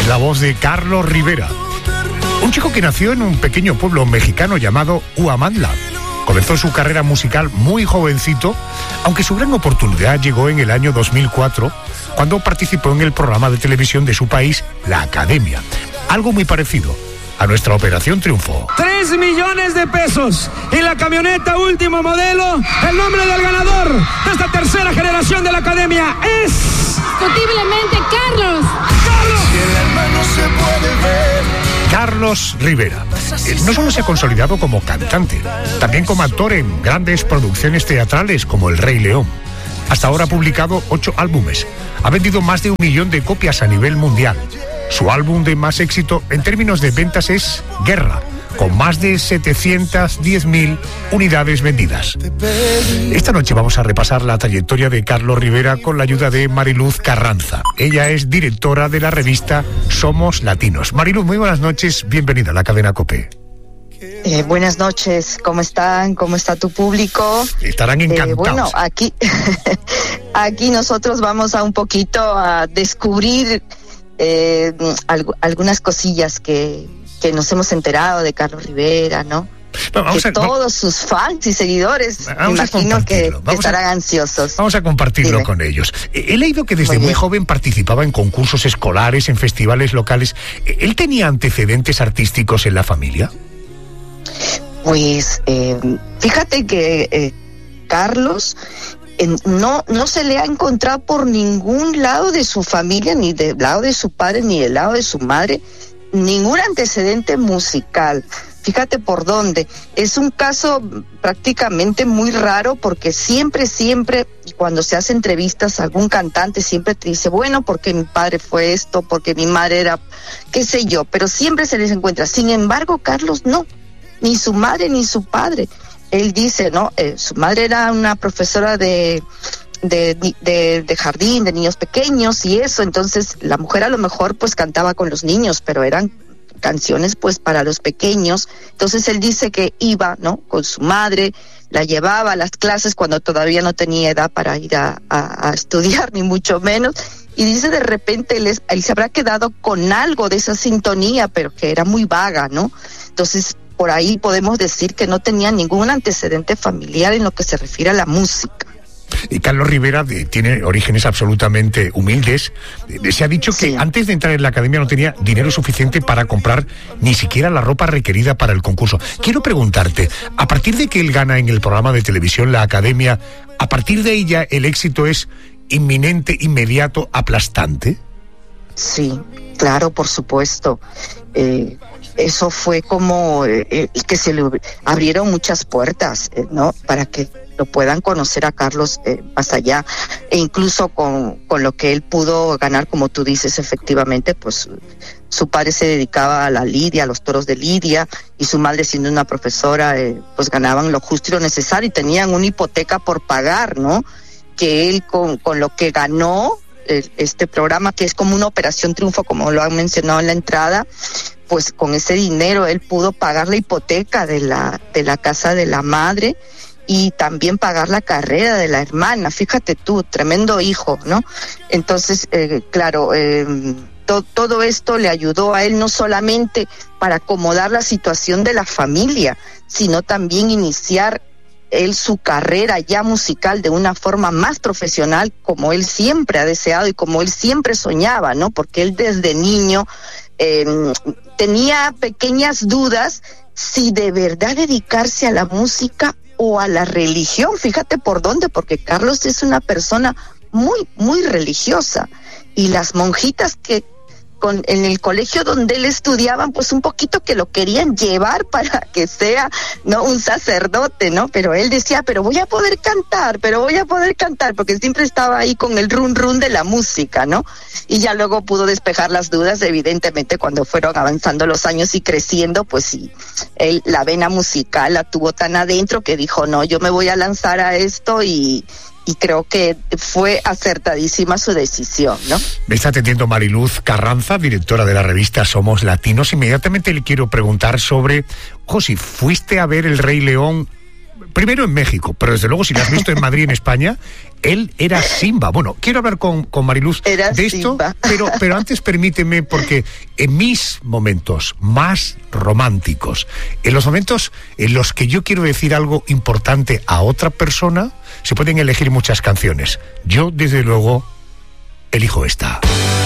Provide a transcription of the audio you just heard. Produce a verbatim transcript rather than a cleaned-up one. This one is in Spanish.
Es la voz de Carlos Rivera, un chico que nació en un pequeño pueblo mexicano llamado Huamantla. Comenzó su carrera musical muy jovencito, aunque su gran oportunidad llegó en el año dos mil cuatro, cuando participó en el programa de televisión de su país, La Academia. Algo muy parecido a nuestra Operación Triunfo. Tres millones de pesos y la camioneta último modelo. El nombre del ganador de esta tercera generación de la Academia es... indiscutiblemente Carlos. ¡Carlos! Si el hermano se puede ver. Carlos Rivera. Eh, no solo se ha consolidado como cantante, también como actor en grandes producciones teatrales como El Rey León. Hasta ahora ha publicado ocho álbumes. Ha vendido más de un millón de copias a nivel mundial. Su álbum de más éxito en términos de ventas es Guerra, con más de setecientas diez mil unidades vendidas. Esta noche vamos a repasar la trayectoria de Carlos Rivera con la ayuda de Mariluz Carranza. Ella es directora de la revista Somos Latinos. Mariluz, muy buenas noches, bienvenida a la cadena COPE. Eh, buenas noches, ¿cómo están? ¿Cómo está tu público? Estarán encantados. Eh, bueno, aquí, aquí nosotros vamos a un poquito a descubrir eh, alg- algunas cosillas que, que nos hemos enterado de Carlos Rivera, ¿no? Bueno, vamos que a, todos sus fans y seguidores, me vamos imagino que, que estarán a, ansiosos. Vamos a compartirlo Dime. con ellos. He leído que desde muy, muy joven participaba en concursos escolares, en festivales locales. ¿Él tenía antecedentes artísticos en la familia? Pues eh, fíjate que eh, Carlos eh, no, no se le ha encontrado por ningún lado de su familia, ni del lado de su padre, ni del lado de su madre, ningún antecedente musical. Fíjate por dónde. Es un caso prácticamente muy raro porque siempre, siempre, cuando se hace entrevistas a algún cantante, siempre te dice, bueno, porque mi padre fue esto, porque mi madre era, qué sé yo, pero siempre se les encuentra. Sin embargo, Carlos no. Ni su madre ni su padre. Él dice, ¿no? Eh, su madre era una profesora de, de, de, de jardín, de niños pequeños y eso. Entonces, la mujer a lo mejor pues cantaba con los niños, pero eran canciones pues para los pequeños. Entonces, él dice que iba, ¿no? Con su madre, la llevaba a las clases cuando todavía no tenía edad para ir a, a, a estudiar, ni mucho menos. Y dice, de repente, él, es, él se habrá quedado con algo de esa sintonía, pero que era muy vaga, ¿no? Entonces, por ahí podemos decir que no tenía ningún antecedente familiar en lo que se refiere a la música. Y Carlos Rivera de, tiene orígenes absolutamente humildes. De, se ha dicho que Sí. antes de entrar en la academia no tenía dinero suficiente para comprar ni siquiera la ropa requerida para el concurso. Quiero preguntarte, a partir de que él gana en el programa de televisión La Academia, ¿a partir de ella el éxito es inminente, inmediato, aplastante? Sí, claro, por supuesto. Eh, eso fue como eh, que se le abrieron muchas puertas, eh, ¿no? Para que lo puedan conocer a Carlos eh, más allá. E incluso con, con lo que él pudo ganar, como tú dices, efectivamente, pues su padre se dedicaba a la lidia, a los toros de lidia, y su madre, siendo una profesora, eh, pues ganaban lo justo y lo necesario, y tenían una hipoteca por pagar, ¿no? Que él con, con lo que ganó este programa, que es como una operación triunfo, como lo han mencionado en la entrada, pues con ese dinero él pudo pagar la hipoteca de la, de la casa de la madre y también pagar la carrera de la hermana. Fíjate tú, tremendo hijo, ¿no? Entonces, eh, claro, eh, to, todo esto le ayudó a él no solamente para acomodar la situación de la familia, sino también iniciar él su carrera ya musical de una forma más profesional, como él siempre ha deseado y como él siempre soñaba, ¿no? Porque él desde niño eh, tenía pequeñas dudas si de verdad dedicarse a la música o a la religión. Fíjate por dónde, porque Carlos es una persona muy, muy religiosa, y las monjitas que Con, en el colegio donde él estudiaba, pues un poquito que lo querían llevar para que sea, no, un sacerdote, ¿no? Pero él decía, pero voy a poder cantar, pero voy a poder cantar, porque siempre estaba ahí con el run run de la música, ¿no? Y ya luego pudo despejar las dudas, evidentemente, cuando fueron avanzando los años y creciendo, pues sí, él la vena musical la tuvo tan adentro que dijo, no, yo me voy a lanzar a esto, y y creo que fue acertadísima su decisión, ¿no? Me está atendiendo Mariluz Carranza, directora de la revista Somos Latinos. Inmediatamente le quiero preguntar sobre, ojo, si fuiste a ver El Rey León primero en México, pero desde luego si lo has visto en Madrid, en España, él era Simba. Bueno, quiero hablar con, con Mariluz era de esto, Simba. pero, pero antes permíteme, porque en mis momentos más románticos, en los momentos en los que yo quiero decir algo importante a otra persona, se pueden elegir muchas canciones. Yo, desde luego, elijo esta.